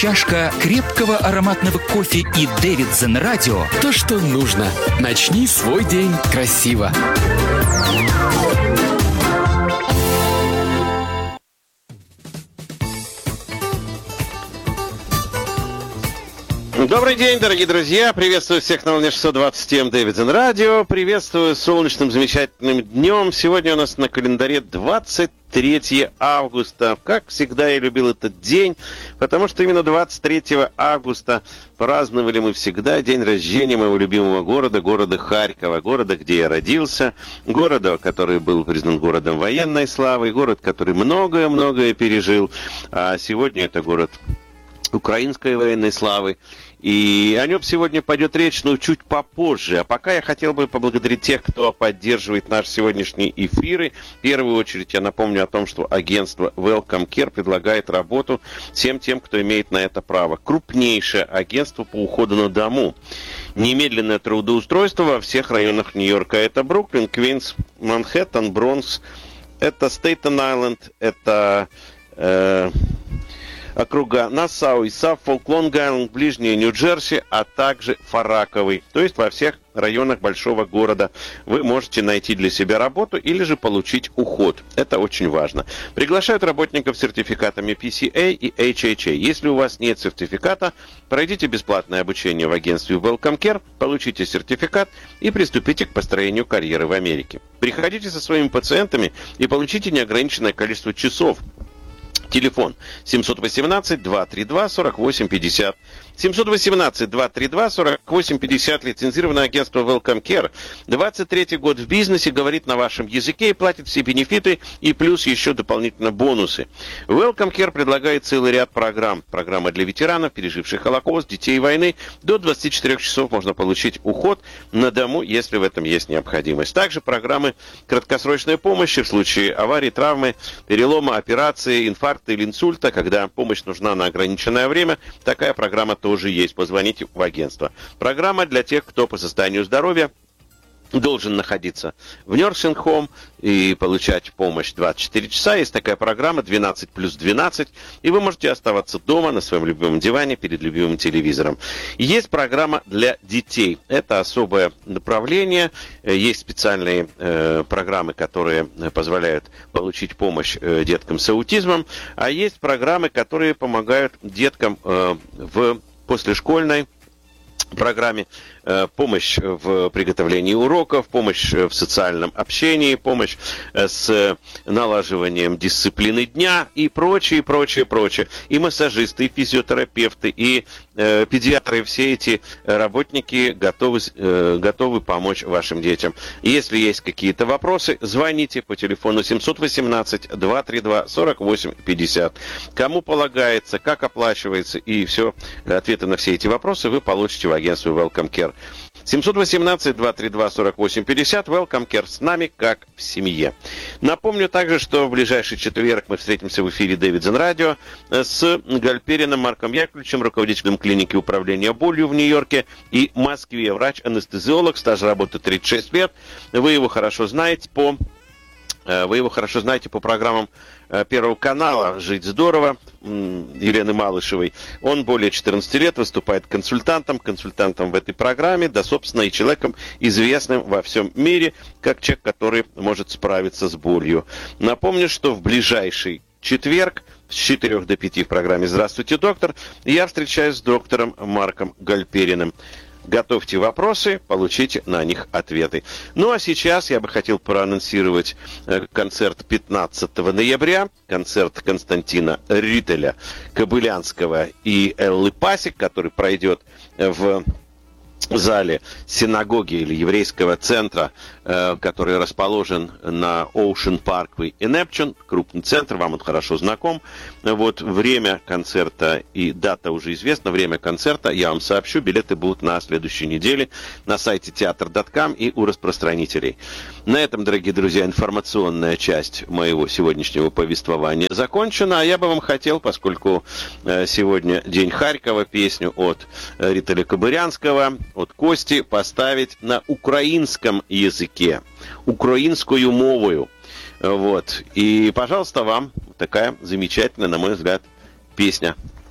чашка крепкого ароматного кофе и Davidson радио – то, что нужно. Начни свой день красиво. Добрый день, дорогие друзья! Приветствую всех на волне 620 М Davidson радио. Приветствую с солнечным замечательным днем. Сегодня у нас на календаре 23 августа. Как всегда, я любил этот день, потому что именно 23 августа праздновали мы всегда день рождения моего любимого города Харькова. Города, где я родился. Города, который был признан городом военной славы. Город, который многое пережил. А сегодня это город украинской военной славы. И о нем сегодня пойдет речь, но чуть попозже. А пока я хотел бы поблагодарить тех, кто поддерживает наши сегодняшние эфиры. В первую очередь я напомню о том, что агентство Welcome Care предлагает работу всем тем, кто имеет на это право. Крупнейшее агентство по уходу на дому. Немедленное трудоустройство во всех районах Нью-Йорка. Это Бруклин, Квинс, Манхэттен, Бронкс. Это Стейтен-Айленд. Это округа Нассау и Саффолк, Лонг-Айленд, ближнее Нью-Джерси, а также Фараковый. То есть во всех районах большого города вы можете найти для себя работу или же получить уход. Это очень важно. Приглашают работников с сертификатами PCA и HHA. Если у вас нет сертификата, пройдите бесплатное обучение в агентстве Welcome Care, получите сертификат и приступите к построению карьеры в Америке. Приходите со своими пациентами и получите неограниченное количество часов. Телефон 718-232-4850. 718-232-4850. Лицензированное агентство Welcome Care. 23-й год в бизнесе, говорит на вашем языке и платит все бенефиты и плюс еще дополнительно бонусы. Welcome Care предлагает целый ряд программ. Программа для ветеранов, переживших Холокост, детей войны. До 24 часов можно получить уход на дому, если в этом есть необходимость. Также программы краткосрочной помощи в случае аварии, травмы, перелома, операции, инфаркта или инсульта, когда помощь нужна на ограниченное время. Такая программа тоже есть. Позвоните в агентство. Программа для тех, кто по состоянию здоровья должен находиться в nursing home и получать помощь 24 часа. Есть такая программа 12+12, и вы можете оставаться дома на своем любимом диване перед любимым телевизором. Есть программа для детей. Это особое направление. Есть специальные программы, которые позволяют получить помощь деткам с аутизмом, а есть программы, которые помогают деткам в послешкольной программе, помощь в приготовлении уроков, помощь в социальном общении, помощь с налаживанием дисциплины дня и прочее. И массажисты, и физиотерапевты, и педиатры, все эти работники готовы помочь вашим детям. Если есть какие-то вопросы, звоните по телефону 718-232-4850. Кому полагается, как оплачивается и все, ответы на все эти вопросы вы получите в агентстве Welcome Care. 718-232-4850. Welcome Care, с нами как в семье. Напомню также, что в ближайший четверг мы встретимся в эфире Davidson радио с Гальпериным Марком Яковлевичем, руководителем клиники управления болью в Нью-Йорке и Москве. Врач-анестезиолог, стаж работы 36 лет. Вы его хорошо знаете по программам Первого канала «Жить здорово» Елены Малышевой. Он более 14 лет выступает консультантом в этой программе, да, собственно, и человеком, известным во всем мире, как человек, который может справиться с болью. Напомню, что в ближайший четверг с 4 до 5 в программе «Здравствуйте, доктор» я встречаюсь с доктором Марком Гальпериным. Готовьте вопросы, получите на них ответы. Ну а сейчас я бы хотел проанонсировать концерт 15 ноября, концерт Константина Рителя, Кобылянского и Эллы Пасек, который пройдет в зале синагоги или еврейского центра, который расположен на Ocean Parkway и Neptune, крупный центр, вам он хорошо знаком. Вот время концерта и дата уже известна, время концерта я вам сообщу, билеты будут на следующей неделе на сайте theater.com и у распространителей. На этом, дорогие друзья, информационная часть моего сегодняшнего повествования закончена, а я бы вам хотел, поскольку сегодня День Харькова, песню от Рителя Кобырянского, от Кости, поставить на украинском языке, украинскую мовою. Вот. И, пожалуйста, вам такая замечательная, на мой взгляд, песня.